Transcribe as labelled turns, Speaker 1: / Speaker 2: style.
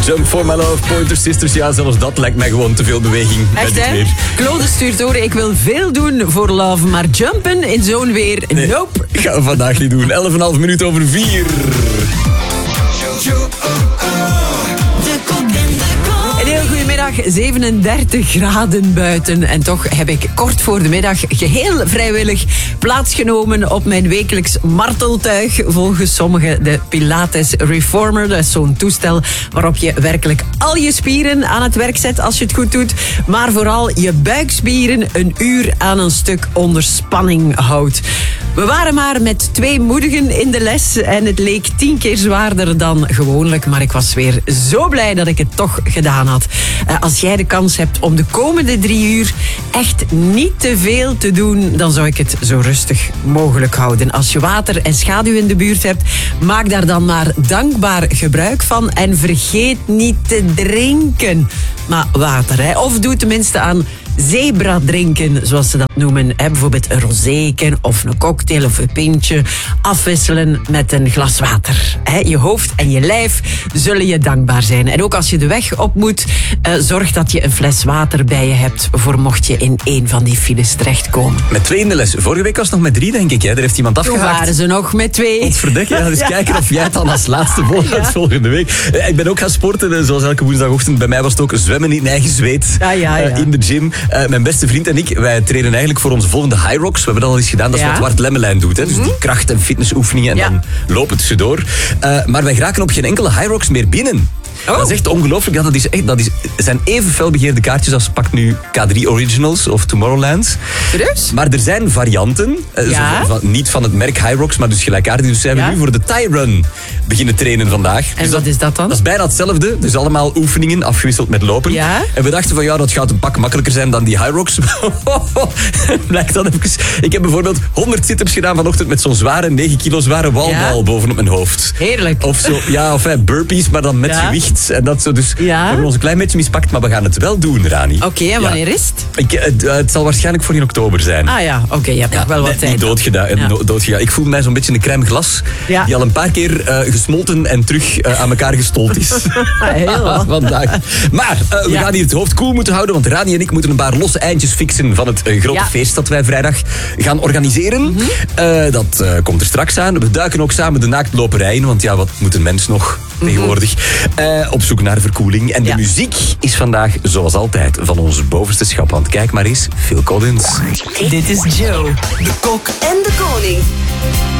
Speaker 1: Jump for my love, Pointer Sisters. Ja, zelfs dat lijkt mij gewoon te veel beweging.
Speaker 2: Echt,
Speaker 1: bij dit
Speaker 2: hè?
Speaker 1: weer.
Speaker 2: Claude stuurt door, ik wil veel doen voor love, maar jumpen in zo'n weer,
Speaker 1: Nee,
Speaker 2: nope.
Speaker 1: gaan we vandaag niet doen. 11,5 minuut over 4.
Speaker 2: Een heel goedemiddag, 37 graden buiten. En toch heb ik kort voor de middag geheel vrijwillig plaatsgenomen op mijn wekelijks marteltuig. Volgens sommigen de Pilates Reformer. Dat is zo'n toestel waarop je werkelijk al je spieren aan het werk zet als je het goed doet. Maar vooral je buikspieren een uur aan een stuk onder spanning houdt. We waren maar met 2 moedigen in de les en het leek 10 keer zwaarder dan gewoonlijk. Maar ik was weer zo blij dat ik het toch gedaan had. Als jij de kans hebt om de komende 3 uur echt niet te veel te doen, dan zou ik het zo rustig mogelijk houden. Als je water en schaduw in de buurt hebt, maak daar dan maar dankbaar gebruik van. En vergeet niet te drinken. Maar water, hè. Of doe tenminste aan zebra drinken, zoals ze dat noemen. Bijvoorbeeld een roséken of een cocktail of een pintje. Afwisselen met een glas water. Je hoofd en je lijf zullen je dankbaar zijn. En ook als je de weg op moet, zorg dat je een fles water bij je hebt voor mocht je in een van die files terechtkomen.
Speaker 1: Met 2 in de les. Vorige week was het nog met 3, denk ik. Hè? Daar heeft iemand
Speaker 2: Toen
Speaker 1: afgehaakt.
Speaker 2: waren ze nog met 2.
Speaker 1: Godverdikke, ja, dus kijken of jij het dan als laatste volgt volgende week. Ik ben ook gaan sporten, zoals elke woensdagochtend. Bij mij was het ook zwemmen in eigen zweet. In de gym. Mijn beste vriend en ik, wij trainen eigenlijk voor onze volgende High Rocks. We hebben dat al eens gedaan, dat is wat Wart Lemmelijn doet. Hè? Dus die kracht- en fitnessoefeningen en dan lopen tussendoor. Maar wij geraken op geen enkele High Rocks meer binnen.
Speaker 2: Oh.
Speaker 1: Dat is echt ongelooflijk. Ja, dat zijn even felbegeerde kaartjes als pak nu K3 Originals of Tomorrowland.
Speaker 2: Serieus?
Speaker 1: Maar er zijn varianten, niet van het merk High Rocks, maar dus gelijkaardig. Dus zijn we nu voor de Thai Run beginnen trainen vandaag.
Speaker 2: En
Speaker 1: dus
Speaker 2: wat is dat dan?
Speaker 1: Dat is bijna hetzelfde. Dus allemaal oefeningen afgewisseld met lopen.
Speaker 2: Ja?
Speaker 1: En we dachten van dat gaat een pak makkelijker zijn dan die High Rocks. Blijkt dat even. Ik heb bijvoorbeeld 100 sit-ups gedaan vanochtend met zo'n zware, 9 kilo zware walbal bovenop mijn hoofd.
Speaker 2: Heerlijk.
Speaker 1: Of zo, burpees, maar dan met gewicht. En dat zo. Dus we hebben ons een klein beetje mispakt, maar we gaan het wel doen, Rani.
Speaker 2: Oké, en wanneer is het?
Speaker 1: Het zal waarschijnlijk voor in oktober zijn.
Speaker 2: Ah ja, oké, je hebt nog wel wat tijd.
Speaker 1: Niet doodgegaan. Ik voel mij zo'n beetje een crème glas die al een paar keer gesmolten en terug aan elkaar gestold is.
Speaker 2: Heel.
Speaker 1: Vandaag. Maar we gaan hier het hoofd koel moeten houden, want Rani en ik moeten een paar losse eindjes fixen van het grote feest dat wij vrijdag gaan organiseren. Dat komt er straks aan. We duiken ook samen de naaktloperij in, want wat moet een mens nog tegenwoordig? Op zoek naar verkoeling. En de muziek is vandaag, zoals altijd, van ons bovenste schap. Want kijk maar eens, Phil Collins.
Speaker 2: Dit is Joe.
Speaker 3: De kok en de koning.